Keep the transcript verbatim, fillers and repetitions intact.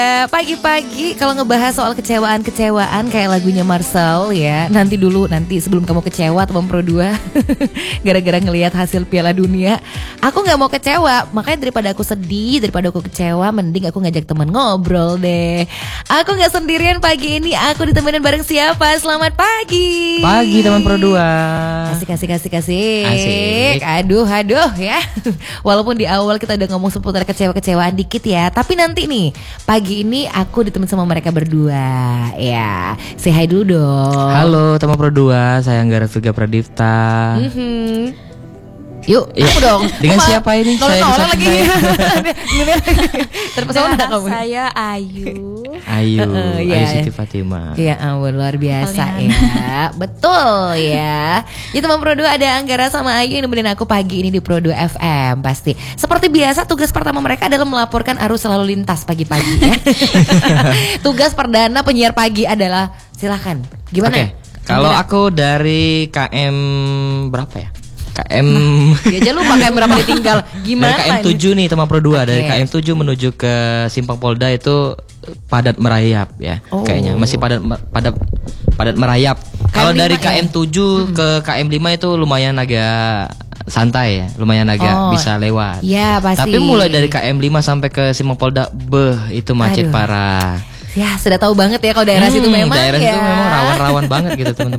Eh, pagi-pagi kalau ngebahas soal kecewaan-kecewaan kayak lagunya Marcel ya. Nanti dulu, nanti sebelum kamu kecewa teman Pro dua gara-gara ngelihat hasil Piala Dunia, aku gak mau kecewa. Makanya daripada aku sedih, daripada aku kecewa, mending aku ngajak teman ngobrol deh. Aku gak sendirian pagi ini, aku ditemenin bareng siapa? Selamat pagi. Pagi teman Pro dua. Kasih kasih kasih kasih. Asik. Aduh aduh ya. Walaupun di awal kita udah ngomong seputar kecewa-kecewaan dikit ya, tapi nanti nih pagi ini aku ditemen sama mereka berdua. Ya, say hi dulu dong. Halo teman Pro dua, saya Anggara Virga Pradipta. Mm-hmm. Yuk, Ya. aku dong. Dengan Apa? siapa ini? Nolak Saya nolak bisa lagi. Terpesona Nah, kamu. saya Ayu. Ayu, Uh-uh, Ayu ya. Siti Fatima. Ya ampun, luar biasa Kalian. ya. Betul ya. Di teman Pro dua ada Anggara sama Ayu yang nemenin aku pagi ini di Pro dua F M pasti. Seperti biasa tugas pertama mereka adalah melaporkan arus lalu lintas pagi-pagi ya. Tugas perdana penyiar pagi adalah silakan. Gimana? Oke, kalau Anggara? aku dari K M berapa ya? K M Dia aja lupa kayak berapa ditinggal. Gimana? dari K M ini? tujuh nih teman Pro dua. Dari Oke. K M tujuh menuju ke Simpang Polda itu padat merayap ya. Oh. Kayaknya masih padat padat padat merayap. Kalau dari lima ya? K M tujuh ke K M lima itu lumayan agak santai ya, lumayan agak Oh. bisa lewat. Ya pasti. Tapi mulai dari K M lima sampai ke Simpang Polda, beh itu macet Aduh. parah. Ya sudah tahu banget ya kalau daerah situ Hmm, memang daerah ya. situ memang rawan-rawan banget gitu teman-teman.